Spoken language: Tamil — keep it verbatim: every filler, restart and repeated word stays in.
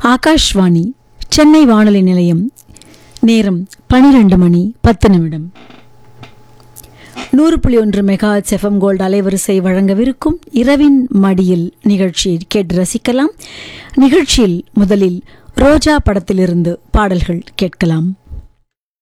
ஆகாஷ்வாணி சென்னை வானொலி நிலையம். நேரம் பனிரெண்டு மணி பத்து நிமிடம். நூறு புள்ளி ஒன்று மெகா எஃப்எம் கோல்டு அலைவரிசை வழங்கவிருக்கும் இரவின் மடியில் நிகழ்ச்சியை கேட்டு ரசிக்கலாம். நிகழ்ச்சியில் முதலில் ரோஜா படத்திலிருந்து பாடல்கள் கேட்கலாம்.